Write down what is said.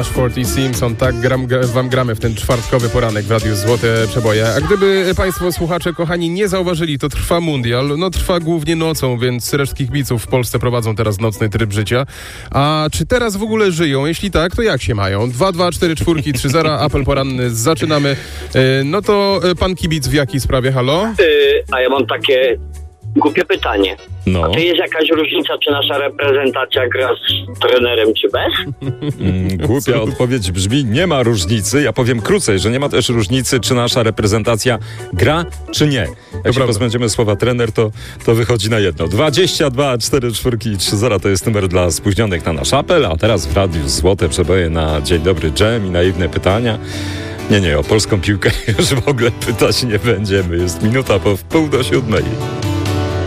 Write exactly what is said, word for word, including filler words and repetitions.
Ashford i Simpson. Tak gram, wam gramy w ten czwartkowy poranek w Radiu Złote Przeboje. A gdyby państwo, słuchacze, kochani, nie zauważyli, to trwa mundial. No trwa głównie nocą, więc resztki kibiców w Polsce prowadzą teraz nocny tryb życia. A czy teraz w ogóle żyją? Jeśli tak, to jak się mają? dwa dwa cztery cztery trzy zero, apel poranny, zaczynamy. No to pan kibic w jakiej sprawie? Halo? Yy, a ja mam takie głupie pytanie. No. A czy jest jakaś różnica, czy nasza reprezentacja gra z trenerem, czy bez? Mm, głupia odpowiedź brzmi, nie ma różnicy. Ja powiem krócej, że nie ma też różnicy, czy nasza reprezentacja gra, czy nie. Jak to się pozbędziemy słowa trener, to, to wychodzi na jedno. dwadzieścia dwa cztery cztery trzy zero to jest numer dla spóźnionych na nasz apel, a teraz w Radiu Złote Przeboje na Dzień Dobry Dżem i naiwne pytania. Nie, nie, o polską piłkę już w ogóle pytać nie będziemy. Jest minuta po wpół do siódmej.